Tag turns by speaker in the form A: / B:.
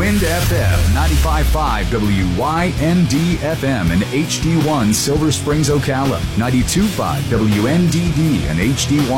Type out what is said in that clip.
A: Wind FM 95.5 WYND FM and HD1 Silver Springs, Ocala. 92.5 WNDD and HD1.